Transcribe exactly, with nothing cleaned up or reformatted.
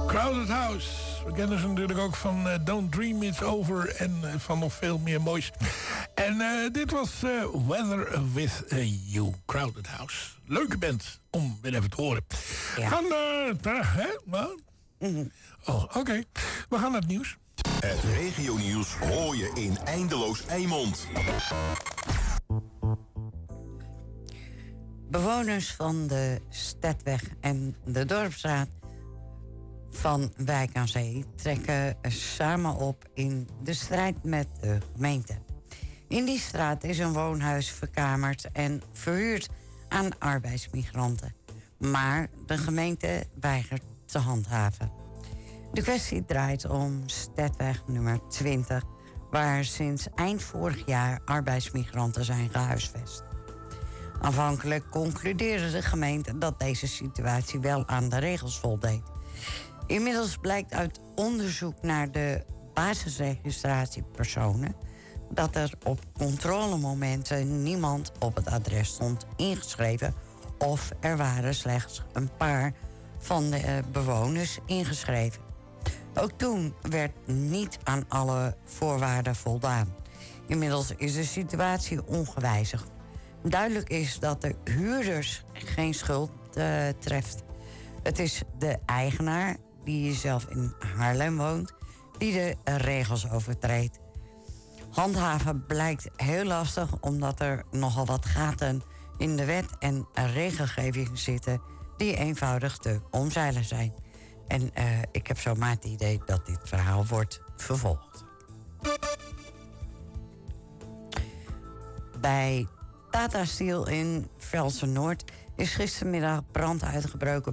Crowded House. We kennen ze natuurlijk ook van uh, Don't Dream It's Over en uh, van nog veel meer moois. En uh, dit was uh, Weather With uh, You. Crowded House. Leuke band om weer even te horen. Ja. Gaan, uh, daar, hè? Wat? Mm-hmm. Oh, oké. Okay. We gaan naar het nieuws. Het regionieuws hoor je in Eindeloos Eimond. Bewoners van de Stadweg en de Dorpsstraat van Wijk aan Zee trekken samen op in de strijd met de gemeente. In die straat is een woonhuis verkamerd en verhuurd aan arbeidsmigranten. Maar de gemeente weigert te handhaven. De kwestie draait om Stadweg nummer twintig, waar sinds eind vorig jaar arbeidsmigranten zijn gehuisvest. Aanvankelijk concludeerde de gemeente dat deze situatie wel aan de regels voldeed. Inmiddels blijkt uit onderzoek naar de basisregistratiepersonen dat er op controlemomenten niemand op het adres stond ingeschreven of er waren slechts een paar van de bewoners ingeschreven. Ook toen werd niet aan alle voorwaarden voldaan. Inmiddels is de situatie ongewijzigd. Duidelijk is dat de huurders geen schuld uh, treft. Het is de eigenaar, die zelf in Haarlem woont, die de regels overtreedt. Handhaven blijkt heel lastig omdat er nogal wat gaten in de wet en regelgeving zitten die eenvoudig te omzeilen zijn. En uh, ik heb zomaar het idee dat dit verhaal wordt vervolgd. Bij Tata Steel in Velsen-Noord is gistermiddag brand uitgebroken